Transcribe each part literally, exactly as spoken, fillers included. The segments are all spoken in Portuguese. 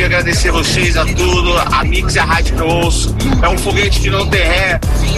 queria agradecer a vocês, a tudo, a Mix e a rádio que eu ouço. É um foguete que não tem ré.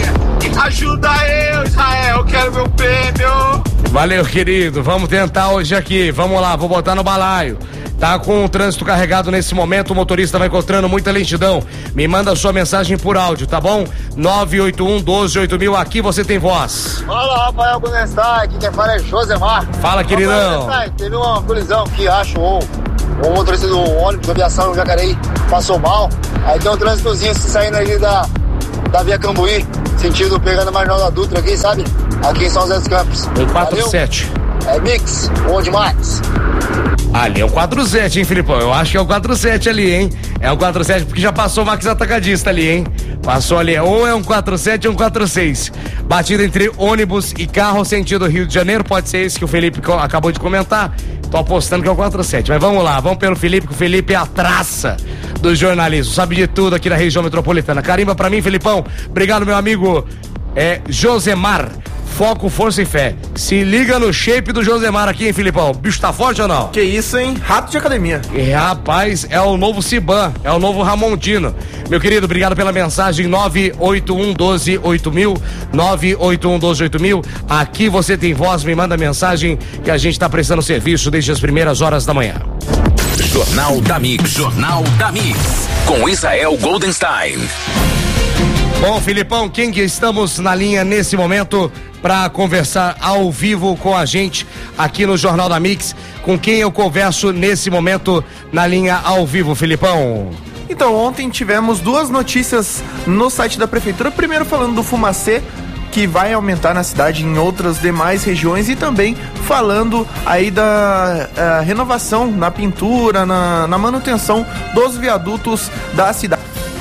Ajuda eu, Israel, eu quero meu prêmio. Valeu, querido, vamos tentar hoje aqui, vamos lá, vou botar no balaio. Tá com o trânsito carregado nesse momento, o motorista vai encontrando muita lentidão. Me manda sua mensagem por áudio, tá bom? nove oito um, doze, oito mil, aqui você tem voz. Fala, Rafael Gunenstar, aqui quem fala é Josemar. Fala, queridão. Rafael, teve uma colisão que acho um, um motorista do ônibus de aviação no Jacareí passou mal. Aí tem um trânsitozinho saindo ali da, da Via Cambuí, sentido pegando a Marginal da Dutra aqui, sabe? Aqui em São José dos Campos. Um quatro sete. É Mix, bom demais. Ali é um quatro sete, hein, Filipão? Eu acho que é um quatro sete ali, hein? É um quatro sete porque já passou o Max Atacadista ali, hein? Passou ali, ou é um quatro sete ou um quatro seis. Batida entre ônibus e carro sentido Rio de Janeiro, pode ser esse que o Felipe acabou de comentar. Tô apostando que é um quatro sete, mas vamos lá, vamos pelo Felipe, que o Felipe é a traça do jornalismo, sabe de tudo aqui na região metropolitana. Carimba pra mim, Felipão. Obrigado, meu amigo é, Josemar. Foco, força e fé. Se liga no shape do Josemar aqui, hein, Filipão? O bicho tá forte ou não? Que isso, hein? Rato de academia. E, rapaz, é o novo Ciban, é o novo Ramondino. Meu querido, obrigado pela mensagem. nove oito um, doze, oito mil. nove oito um, doze, oito mil. Aqui você tem voz, me manda mensagem que a gente tá prestando serviço desde as primeiras horas da manhã. Jornal da Mix. Jornal da Mix. Com Israel Goldenstein. Bom, Filipão, quem que estamos na linha nesse momento para conversar ao vivo com a gente aqui no Jornal da Mix? Com quem eu converso nesse momento na linha ao vivo, Filipão? Então, ontem tivemos duas notícias no site da prefeitura. Primeiro falando do fumacê, que vai aumentar na cidade em outras demais regiões, e também falando aí da uh, renovação na pintura, na, na manutenção dos viadutos da cidade.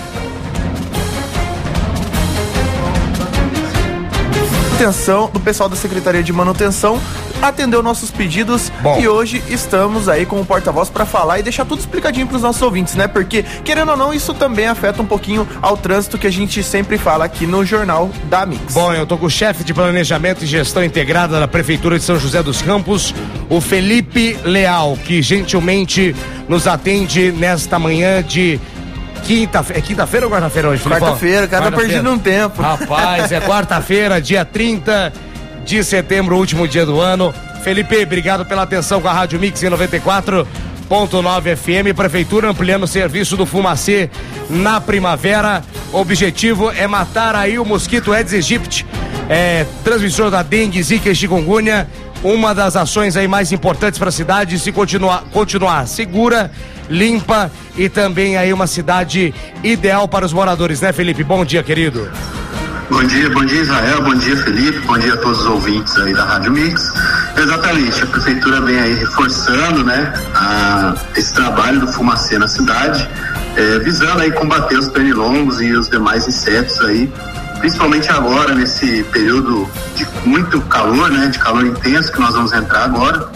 Atenção do pessoal da Secretaria de Manutenção atendeu nossos pedidos. Bom. E hoje estamos aí com o porta-voz para falar e deixar tudo explicadinho para os nossos ouvintes, né? Porque, querendo ou não, isso também afeta um pouquinho ao trânsito que a gente sempre fala aqui no Jornal da Mix. Bom, eu tô com o chefe de Planejamento e Gestão Integrada da Prefeitura de São José dos Campos, o Felipe Leal, que gentilmente nos atende nesta manhã de quinta-feira. É quinta-feira ou quarta-feira hoje, Felipe? Quarta-feira, cara, tá perdendo um tempo. Rapaz, é quarta-feira, dia trinta de setembro, último dia do ano. Felipe, obrigado pela atenção com a Rádio Mix em noventa e quatro ponto nove F M. Prefeitura ampliando o serviço do fumacê na primavera. O objetivo é matar aí o mosquito Aedes aegypti, é, transmissor da dengue, zika e chikungunya. Uma das ações aí mais importantes para a cidade, se continuar, continuar segura, limpa e também aí uma cidade ideal para os moradores, né, Felipe? Bom dia, querido. Bom dia, bom dia, Israel, bom dia, Felipe, bom dia a todos os ouvintes aí da Rádio Mix. Exatamente, a prefeitura vem aí reforçando, né, a, esse trabalho do fumacê na cidade, é, visando aí combater os pernilongos e os demais insetos aí, principalmente agora, nesse período de muito calor, né, de calor intenso que nós vamos entrar agora,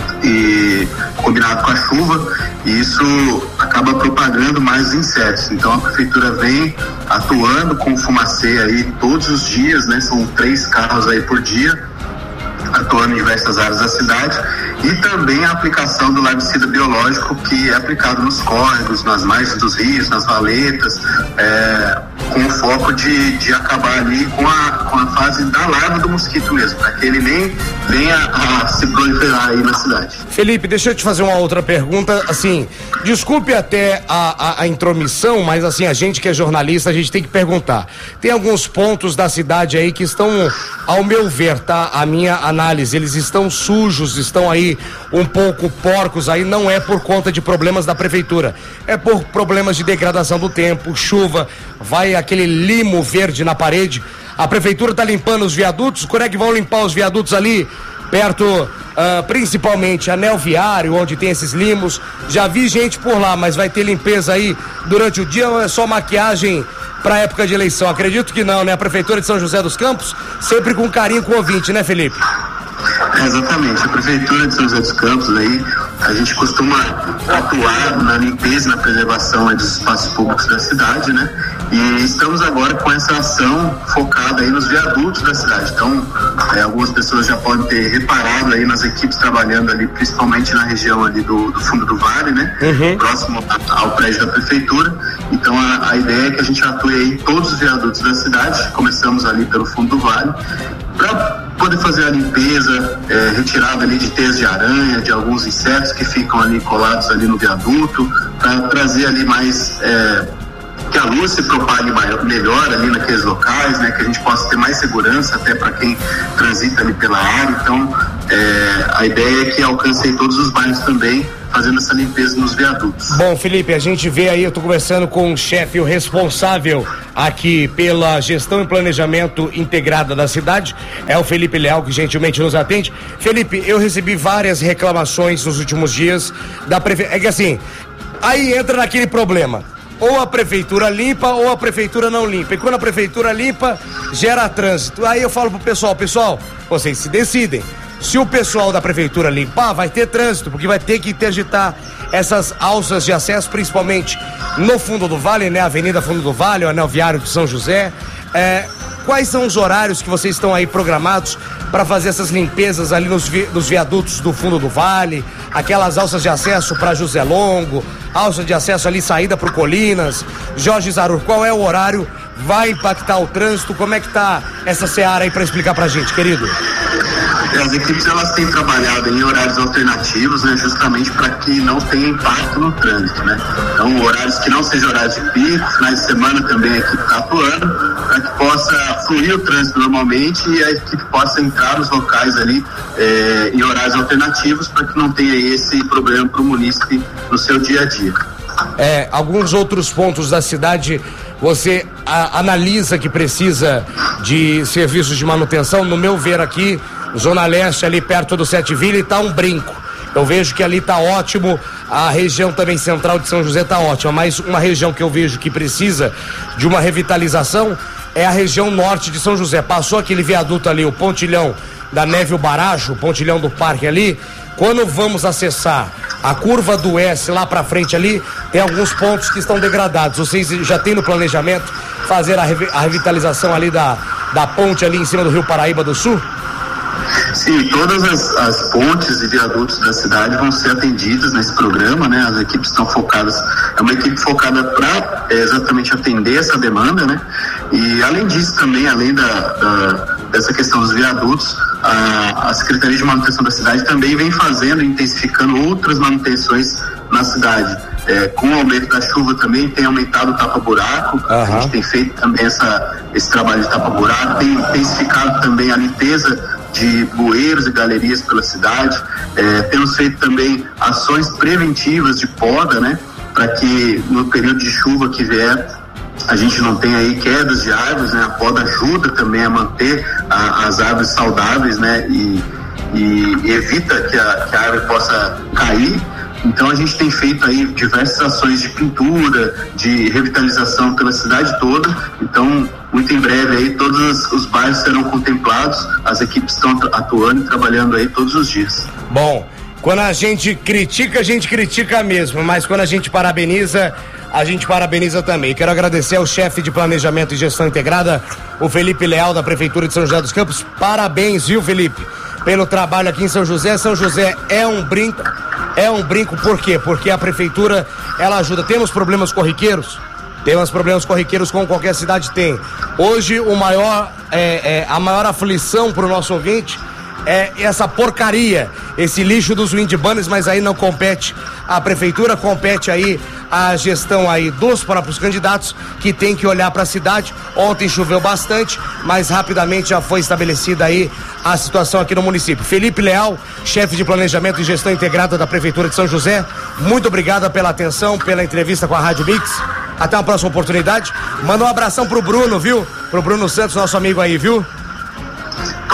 e combinado com a chuva, e isso acaba propagando mais insetos. Então a prefeitura vem atuando com o fumacê aí todos os dias, né, são três carros aí por dia, atuando em diversas áreas da cidade, e também a aplicação do larvicida biológico, que é aplicado nos córregos, nas margens dos rios, nas valetas, é, com o foco de, de acabar ali com a, com a fase da larva do mosquito mesmo, para que ele nem venha a se proliferar aí na cidade. Felipe, deixa eu te fazer uma outra pergunta, assim, desculpe até a, a, a intromissão, mas assim, a gente que é jornalista, a gente tem que perguntar. Tem alguns pontos da cidade aí que estão, ao meu ver, tá? A minha análise, eles estão sujos, estão aí um pouco porcos, aí não é por conta de problemas da prefeitura, é por problemas de degradação do tempo, chuva, vai aquele limo verde na parede. A prefeitura tá limpando os viadutos. Quando é que vão limpar os viadutos ali perto, uh, principalmente anel viário, onde tem esses limos? Já vi gente por lá, mas vai ter limpeza aí durante o dia ou é só maquiagem para época de eleição? Acredito que não, né? A prefeitura de São José dos Campos sempre com carinho com o ouvinte, né, Felipe? É, exatamente, a prefeitura de São José dos Campos aí A gente costuma atuar na limpeza e na preservação dos espaços públicos da cidade, né? E estamos agora com essa ação focada aí nos viadutos da cidade. Então, é, algumas pessoas já podem ter reparado aí nas equipes trabalhando ali, principalmente na região ali do, do fundo do vale, né? Uhum. Próximo ao prédio da prefeitura. Então, a, a ideia é que a gente atue aí em todos os viadutos da cidade. Começamos ali pelo fundo do vale, para poder fazer a limpeza, é, retirada ali de teias de aranha, de alguns insetos que ficam ali colados ali no viaduto, para trazer ali mais, é, que a luz se propague maior, melhor ali naqueles locais, né, que a gente possa ter mais segurança até para quem transita ali pela área. Então, é, a ideia é que alcance todos os bairros também, fazendo essa limpeza nos viadutos. Bom, Felipe, a gente vê aí, eu tô conversando com o chefe, o responsável aqui pela gestão e planejamento integrada da cidade, é o Felipe Leal, que gentilmente nos atende. Felipe, eu recebi várias reclamações nos últimos dias da prefeitura, é que assim, aí entra naquele problema, ou a prefeitura limpa ou a prefeitura não limpa, e quando a prefeitura limpa, gera trânsito. Aí eu falo pro pessoal, pessoal, vocês se decidem. Se o pessoal da prefeitura limpar, vai ter trânsito, porque vai ter que interditar essas alças de acesso, principalmente no fundo do vale, né? Avenida Fundo do Vale, o anel viário de São José. É, quais são os horários que vocês estão aí programados para fazer essas limpezas ali nos, vi, nos viadutos do fundo do vale, aquelas alças de acesso para José Longo, alça de acesso ali, saída para o Colinas, Jorge Zarur, qual é o horário? Vai impactar o trânsito? Como é que tá essa seara aí para explicar pra gente, querido? As equipes, elas têm trabalhado em horários alternativos, né, justamente para que não tenha impacto no trânsito, né? Então, horários que não sejam horários de pico, finais de semana também a equipe está atuando, para que possa fluir o trânsito normalmente e a equipe possa entrar nos locais ali eh, em horários alternativos, para que não tenha esse problema para o munícipe no seu dia a dia. É, alguns outros pontos da cidade você a, analisa que precisa de serviços de manutenção. No meu ver aqui, Zona Leste, ali perto do Sete Vila, tá um brinco. Eu vejo que ali tá ótimo, a região também central de São José tá ótima, mas uma região que eu vejo que precisa de uma revitalização é a região norte de São José. Passou aquele viaduto ali, o pontilhão da Neve o Barajo, o pontilhão do parque ali. Quando vamos acessar a curva do S lá pra frente ali, tem alguns pontos que estão degradados. Vocês já têm no planejamento fazer a, revi- a revitalização ali da, da ponte ali em cima do Rio Paraíba do Sul? Sim, todas as, as pontes e viadutos da cidade vão ser atendidas nesse programa, né? As equipes estão focadas, é uma equipe focada para é, exatamente atender essa demanda, né? E além disso também, além da, da, dessa questão dos viadutos, a, a Secretaria de Manutenção da cidade também vem fazendo e intensificando outras manutenções na cidade. É, com o aumento da chuva também tem aumentado o tapa-buraco, uhum. A gente tem feito também essa, esse trabalho de tapa-buraco, tem intensificado também a limpeza de bueiros e galerias pela cidade, é, temos feito também ações preventivas de poda, né, para que no período de chuva que vier a gente não tenha aí quedas de árvores, né, a poda ajuda também a manter a, as árvores saudáveis, né, e, e evita que a, que a árvore possa cair. Então a gente tem feito aí diversas ações de pintura, de revitalização pela cidade toda. Então, muito em breve aí todos os bairros serão contemplados, as equipes estão atuando e trabalhando aí todos os dias. Bom, quando a gente critica, a gente critica mesmo, mas quando a gente parabeniza, a gente parabeniza também. Quero agradecer ao chefe de Planejamento e Gestão Integrada, o Felipe Leal, da Prefeitura de São José dos Campos. Parabéns, viu, Felipe, pelo trabalho aqui em São José. São José é um brinco, é um brinco, por quê? Porque a Prefeitura, ela ajuda. Temos problemas corriqueiros? Temos problemas corriqueiros, como qualquer cidade tem. Hoje, o maior, é, é, a maior aflição para o nosso ouvinte é essa porcaria, esse lixo dos windbanners, mas aí não compete a prefeitura, compete aí a gestão aí dos próprios candidatos, que tem que olhar para a cidade. Ontem choveu bastante, mas rapidamente já foi estabelecida aí a situação aqui no município. Felipe Leal, chefe de Planejamento e Gestão Integrada da Prefeitura de São José, muito obrigado pela atenção, pela entrevista com a Rádio Mix. Até uma próxima oportunidade. Manda um abração pro Bruno, viu? Pro Bruno Santos, nosso amigo aí, viu?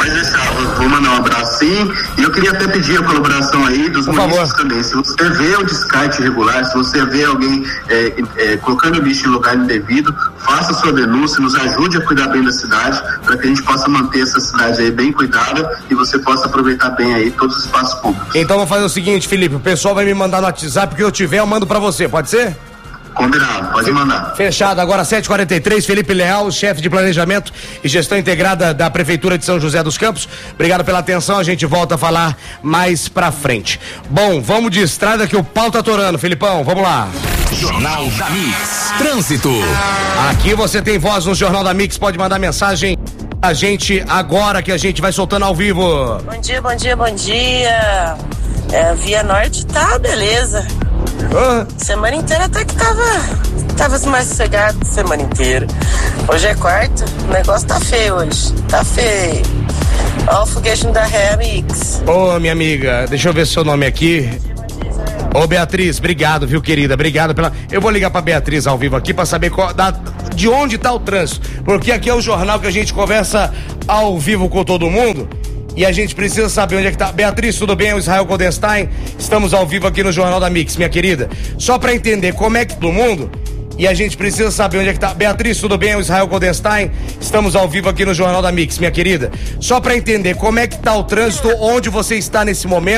Pode deixar, vou mandar um abraço sim. E eu queria até pedir a colaboração aí dos Por munícipes favor. também. Se você vê o descarte irregular, se você vê alguém é, é, colocando lixo em lugar indevido, faça sua denúncia, nos ajude a cuidar bem da cidade, para que a gente possa manter essa cidade aí bem cuidada e você possa aproveitar bem aí todos os espaços públicos. Então vou fazer o seguinte, Felipe, o pessoal vai me mandar no WhatsApp, o que eu tiver eu mando pra você, pode ser? Combinado, pode mandar. Fechado, agora sete e quarenta e três, Felipe Leal, chefe de planejamento e gestão integrada da Prefeitura de São José dos Campos. Obrigado pela atenção, a gente volta a falar mais pra frente. Bom, vamos de estrada que o pau tá atorando, Felipão, vamos lá. Jornal da Mix. Trânsito. Aqui você tem voz no Jornal da Mix, pode mandar mensagem a gente agora que a gente vai soltando ao vivo. Bom dia, bom dia, bom dia. É, Via Norte tá, beleza. Ah. Semana inteira até que tava, tava mais sossegado, semana inteira. Hoje é quarta, o negócio tá feio hoje, tá feio. Ó o foguete da Remix. Ô, minha amiga, deixa eu ver seu nome aqui. Ô, Beatriz, obrigado, viu, querida? Obrigado pela... Eu vou ligar pra Beatriz ao vivo aqui pra saber qual... da... de onde tá o trânsito. Porque aqui é o jornal que a gente conversa ao vivo com todo mundo e a gente precisa saber onde é que tá. Beatriz, tudo bem? O Israel Goldenstein. Estamos ao vivo aqui no Jornal da Mix, minha querida. Só pra entender como é que todo mundo... E a gente precisa saber onde é que tá. Beatriz, tudo bem? O Israel Goldenstein. Estamos ao vivo aqui no Jornal da Mix, minha querida. Só pra entender como é que tá o trânsito, onde você está nesse momento.